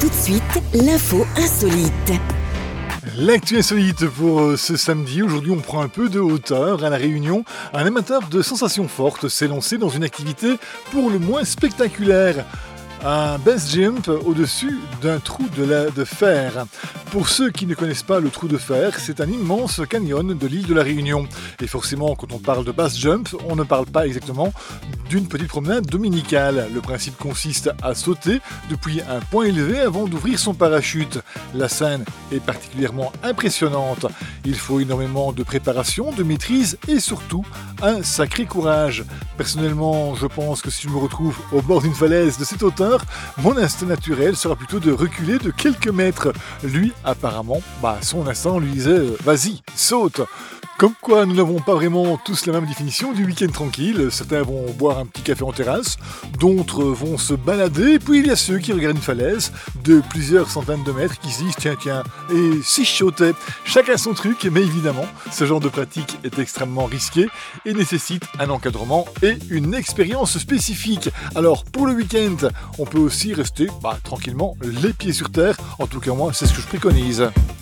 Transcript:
tout de suite, l'info insolite. L'actu insolite pour ce samedi. Aujourd'hui, on prend un peu de hauteur à La Réunion. Un amateur de sensations fortes s'est lancé dans une activité pour le moins spectaculaire. Un base jump au-dessus d'un trou de fer. Pour ceux qui ne connaissent pas le trou de fer, c'est un immense canyon de l'île de la Réunion. Et forcément, quand on parle de base jump, on ne parle pas exactement d'une petite promenade dominicale. Le principe consiste à sauter depuis un point élevé avant d'ouvrir son parachute. La scène est particulièrement impressionnante. Il faut énormément de préparation, de maîtrise et surtout un sacré courage. Personnellement, je pense que si je me retrouve au bord d'une falaise de cette hauteur, mon instinct naturel sera plutôt de reculer de quelques mètres. Lui, apparemment, son instinct lui disait « vas-y, saute !» Comme quoi, nous n'avons pas vraiment tous la même définition du week-end tranquille. Certains vont boire un petit café en terrasse, d'autres vont se balader, puis il y a ceux qui regardent une falaise de plusieurs centaines de mètres qui se disent « tiens, et si je sautais ?» Chacun son truc, mais évidemment, ce genre de pratique est extrêmement risqué et nécessite un encadrement et une expérience spécifique. Alors, pour le week-end, on peut aussi rester tranquillement les pieds sur terre. En tout cas, moi, c'est ce que je préconise.